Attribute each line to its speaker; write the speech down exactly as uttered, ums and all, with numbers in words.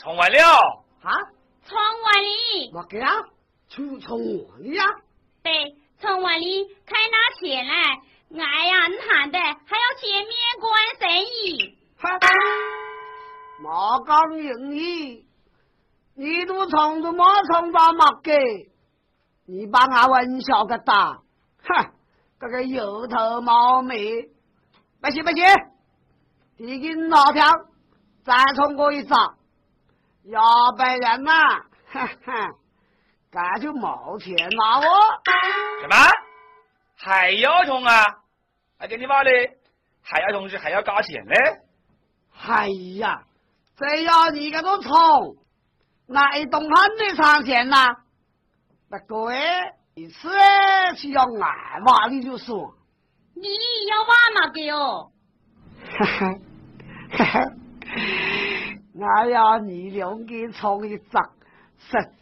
Speaker 1: 充完了。
Speaker 2: 啊？
Speaker 3: 充完了。
Speaker 2: 我给啊，出充完了呀？
Speaker 3: 对，充完了，开拿钱来。哎呀，你喊的还要见面关生意。
Speaker 2: 哈，毛讲英语，你都充都没充到么给？你把我玩笑个打，哼，这个油头毛尾，不行不行，你给老条再充过一张，要不然呐，哈哈，这就没钱拿我。
Speaker 1: 什么？还要充啊？还给你妈嘞？还要充是还要加钱嘞？
Speaker 2: 哎呀，只要你这个充，那一栋汉的上钱呐。不过哎，一次需要俺挖你就说，
Speaker 3: 你要挖嘛给哦？
Speaker 2: 哈哈，哈哈，我要你两个充一张，实